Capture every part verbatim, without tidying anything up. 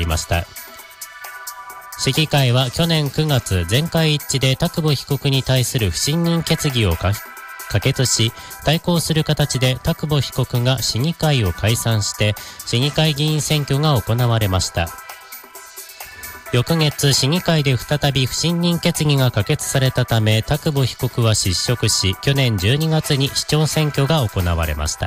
りました。市議会は去年くがつ、全会一致で田久保被告に対する不信任決議を可決し、対抗する形で田久保被告が市議会を解散して市議会議員選挙が行われました。翌月、市議会で再び不信任決議が可決されたため、田久保被告は失職し、去年じゅうにがつに市長選挙が行われました。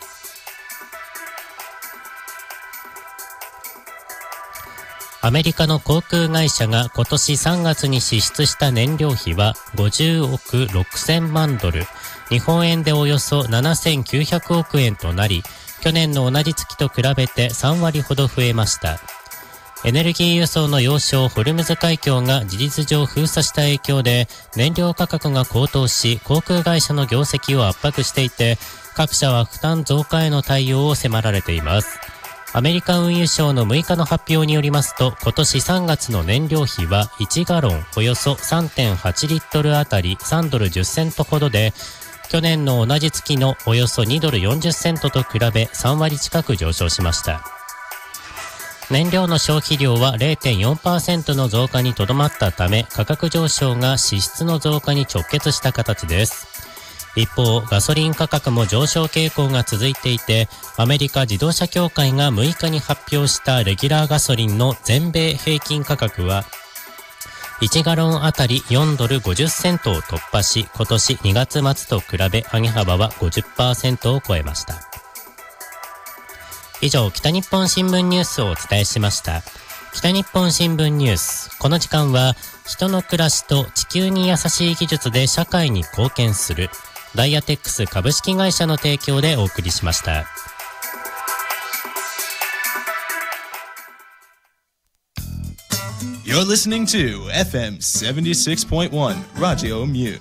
アメリカの航空会社が今年さんがつに支出した燃料費はごじゅうおくろくせんまんドル、日本円でおよそななせんきゅうひゃくおくえんとなり、去年の同じ月と比べてさんわりほど増えました。エネルギー輸送の要衝ホルムズ海峡が事実上封鎖した影響で燃料価格が高騰し、航空会社の業績を圧迫していて、各社は負担増加への対応を迫られています。アメリカ運輸省のむいかの発表によりますと、今年さんがつの燃料費はいちガロンおよそ さんてんはちリットルあたりさんドルじゅっセントほどで、去年の同じ月のおよそにドルよんじゅっセントと比べさんわり近く上昇しました。燃料の消費量は れいてんよんパーセント の増加にとどまったため、価格上昇が支出の増加に直結した形です。一方、ガソリン価格も上昇傾向が続いていて、アメリカ自動車協会がむいかに発表したレギュラーガソリンの全米平均価格はいちガロンあたりよんドルごじゅっセントを突破し、今年にがつまつと比べ上げ幅は ごじゅっパーセント を超えました。以上、北日本新聞ニュースをお伝えしました。北日本新聞ニュース。この時間は、人の暮らしと地球に優しい技術で社会に貢献する、ダイアテックス株式会社の提供でお送りしました。 You're listening to エフエムセブンティシックスポイントワン Radio Mute。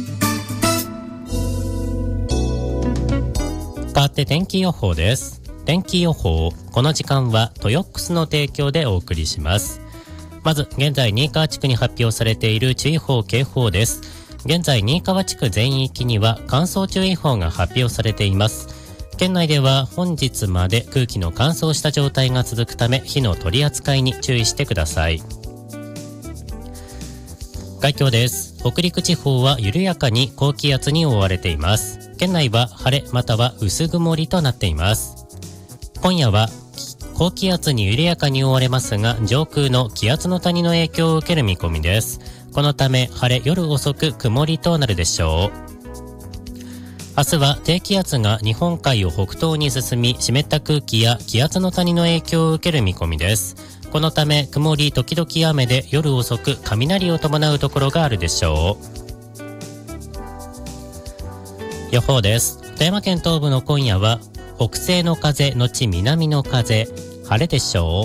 変わって天気予報です。天気予報、この時間はトヨックスの提供でお送りします。まず現在新川地区に発表されている注意報警報です。現在新川地区全域には乾燥注意報が発表されています。県内では本日まで空気の乾燥した状態が続くため、火の取り扱いに注意してください。概況です。北陸地方は緩やかに高気圧に覆われています。県内は晴れまたは薄曇りとなっています。今夜は高気圧に緩やかに覆われますが、上空の気圧の谷の影響を受ける見込みです。このため晴れ、夜遅く曇りとなるでしょう。明日は低気圧が日本海を北東に進み、湿った空気や気圧の谷の影響を受ける見込みです。このため曇り時々雨で、夜遅く雷を伴うところがあるでしょう。予報です。富山県東部の今夜は北西の風のち南の風、晴れでしょ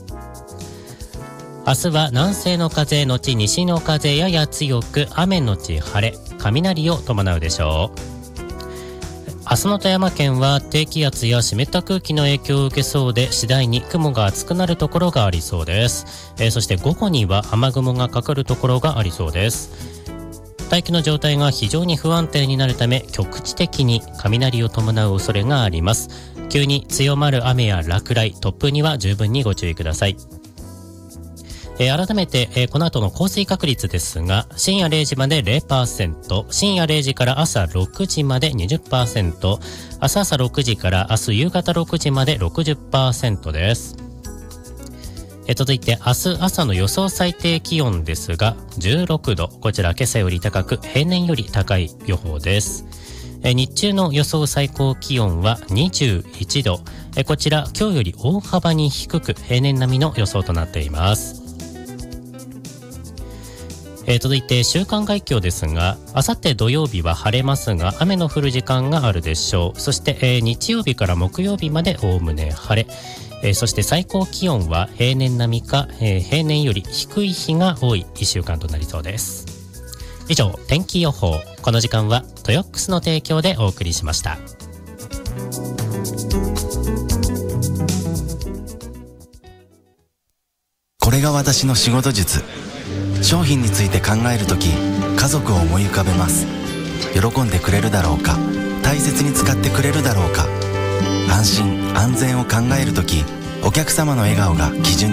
う。明日は南西の風のち西の風やや強く、雨のち晴れ、雷を伴うでしょう。明日の富山県は低気圧や湿った空気の影響を受けそうで、次第に雲が厚くなるところがありそうです。えー、そして午後には雨雲がかかるところがありそうです。大気の状態が非常に不安定になるため、局地的に雷を伴う恐れがあります。急に強まる雨や落雷、突風には十分にご注意ください。えー、改めて、えー、この後の降水確率ですが、深夜れいじまで ゼロパーセント、深夜れいじから朝ろくじまで にじゅっパーセント、明日朝ろくじから明日夕方ろくじまで ろくじゅっパーセント です。えー、続いて明日朝の予想最低気温ですがじゅうろくど、こちら今朝より高く平年より高い予報です。えー、日中の予想最高気温はにじゅういちど、えー、こちら今日より大幅に低く平年並みの予想となっています。えー、続いて週間概況ですが、あさって土曜日は晴れますが雨の降る時間があるでしょう。そして、えー、日曜日から木曜日までおおむね晴れ、えー、そして最高気温は平年並みか、えー、平年より低い日が多いいっしゅうかんとなりそうです。以上、天気予報。この時間はトヨックスの提供でお送りしました。 これが私の仕事術。商品について考えるとき、家族を思い浮かべます。喜んでくれるだろうか、大切に使ってくれるだろうか。安心安全を考えるとき、お客様の笑顔が基準